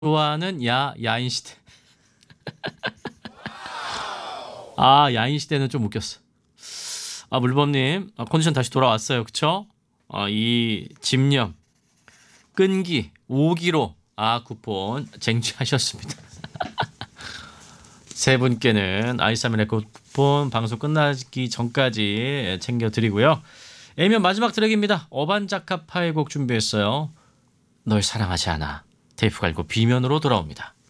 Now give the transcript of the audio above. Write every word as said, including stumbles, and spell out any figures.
좋아하는 야 야인 시대. 아 야인 시대는 좀 웃겼어. 아 물범님 아, 컨디션 다시 돌아왔어요, 그쵸? 아, 이 집념 끈기 오기로 아 쿠폰 쟁취하셨습니다. 세 분께는 아이스하면의 쿠폰 방송 끝나기 전까지 챙겨드리고요. A면 마지막 트랙입니다. 어반자카파의 곡 준비했어요. 널 사랑하지 않아. 테이프 갈고 B면으로 돌아옵니다.